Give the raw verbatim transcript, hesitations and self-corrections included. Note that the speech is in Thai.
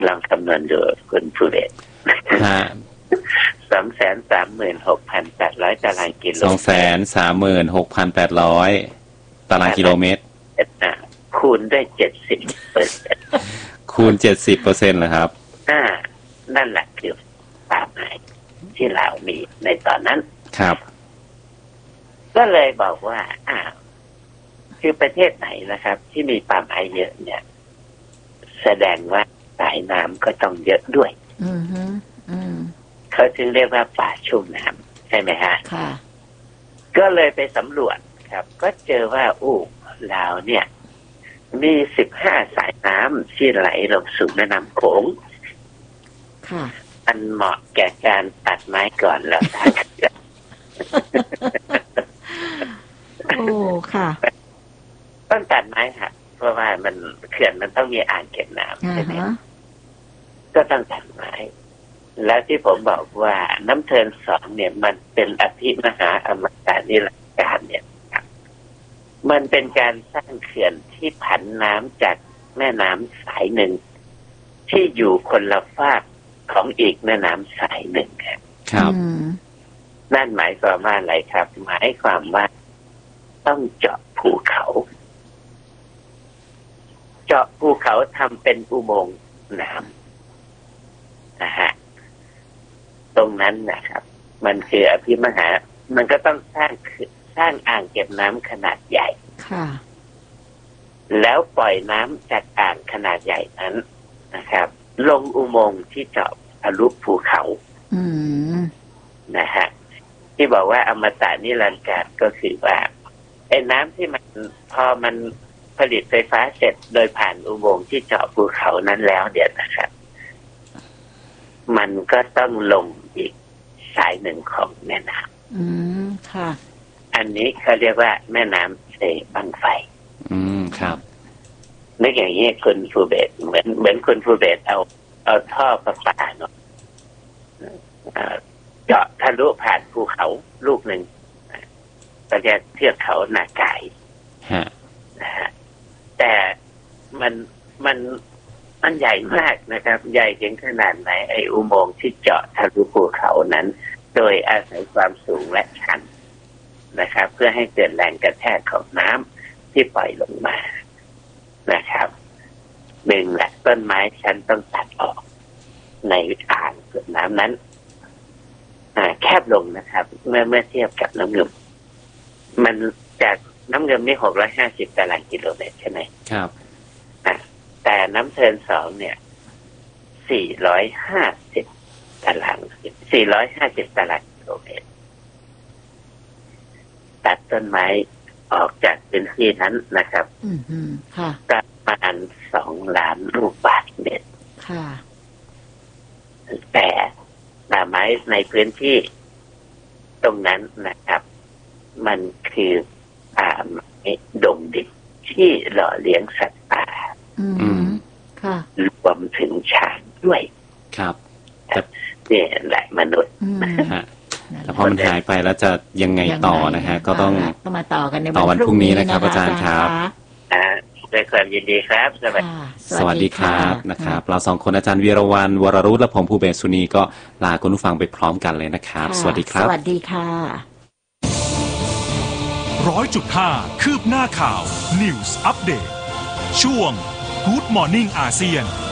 ลองคำนวณดูคุณภูเบศสองแสนสามหมื่นหกพันแปดร้อยตารางกิโลสองแสนสามหมื่นหกพันแปดร้อยตารางกิโลเมตรคูณด้วยเจ็ดสิบเปอร์เซ็นต์คูณเจ็ดสิบเปอร์เซ็นต์เหรอครับอ่านั่นแหละคือป่าไม้ที่เรามีในตอนนั้นครับก็เลยบอกว่าอ้าวคือประเทศไหนนะครับที่มีป่าไม้เยอะเนี่ยแสดงว่าสายน้ำก็ต้องเยอะด้วยอือฮึอืมเขาจึงเรียกว่าป่าชุ่มน้ำใช่ไหมฮะค่ะก็เลยไปสำรวจครับก็เจอว่าอู้ลาวเนี่ยมีสิบห้าสายน้ำที่ไหลลงสู่แม่น้ำโขงค่ะอันเหมาะแก่การตัดไม้ก่อนแล้วสร้างเขื่อนโอ้ค่ะต้องตัดไม้ค่ะเพราะว่ามันเขื่อนมันต้องมีอ่างเก็บน้ำใช่ไหมก็ต้องตัดไม้แล้วที่ผมบอกว่าน้ำเทินสองเนี่ยมันเป็นอภิมหาอมตะนิรันดร์การเนี่ยมันเป็นการสร้างเขื่อนที่ผันน้ำจากแม่น้ำสายหนึ่งที่อยู่คนละฝากของอีกแม่น้ำสายหนึ่งครับครับนั่นหมายความว่าอะไรครับหมายความว่าต้องเจาะภูเขาเจาะภูเขาทำเป็นอุโมงค์น้ำนะฮะตรงนั้นนะครับมันคืออภิมหามันก็ต้องสร้างสร้างอ่างเก็บน้ำขนาดใหญ่ค่ะแล้วปล่อยน้ำจากอ่างขนาดใหญ่นั้นนะครับลงอุโมงค์ที่เจาะทะลุภูเขาอืมนะฮะที่บอกว่าอมตะนิรันดร์การก็คือว่าไอ้น้ำที่มันพอมันผลิตไฟฟ้าเสร็จโดยผ่านอุโมงค์ที่เจาะภูเขานั้นแล้วเดี๋ยวนะครับมันก็ต้องลงอีกสายหนึ่งของแม่น้ำอืมค่ะอันนี้เขาเรียกว่าแม่น้ำเซบังไฟอืมครับนึกอย่างนี้คุณภูเบศเหมือนเหมือนคุณภูเบศเอาเอาท่อประปาเนาะเจาะทะลุผ่านภูเขาลูกหนึ่งก็จะเทือกเขานาไก่นะฮะแต่มันมันมันใหญ่มากนะครับใหญ่ถึงขนาดไหนไออุโมงค์ที่เจาะทะลุภูเขานั้นโดยอาศัยความสูงและชันนะครับเพื่อให้เกิดแรงกระแทกของน้ำที่ปล่อยลงมานะครับหนึ่งแหละต้นไม้ฉันต้องตัดออกในอ่างเก็บน้ำนั้นแคบลงนะครับเมื่อเมื่อเทียบกับน้ำเงิมมันจากน้ำเงิมนี่หกร้อยห้าสิบตารางกิโลเมตรใช่ไหมครับแต่น้ำเทินสองเนี่ยสี่ร้อยห้าสิบตารางสี่ร้อยห้าสิบตารางกิโลเมตรตัดต้นไม้ออกจากพื้นที่นั้นนะครับอืมอืมค่ะประมาณสองล้านลูกบาศก์เมตรค่ะแต่ป่าไม้ในพื้นที่ตรงนั้นนะครับมันคือป่าไม้ดงดิบที่หล่อเลี้ยงสัตว์ป่าอืมค่ะรวมถึงช้างด้วยครับนี่แหละมนุษย์แต่พอมันหายไปแล้วจะยังไงต่อนะฮะก็ต้องต้องมาต่อกันในวันพรุ่งนี้นะครับอาจารย์ครับด้วยความยินดีครับสวัสดีสวัสดีครับนะครับเราสองคนอาจารย์วีรวรรณวรรุตและผมภูเบศสุนีก็ลาคุณผู้ฟังไปพร้อมกันเลยนะครับสวัสดีครับสวัสดีค่ะร้อยจุดห้าคืบหน้าข่าว News Update ช่วง Good Morning อาเซียน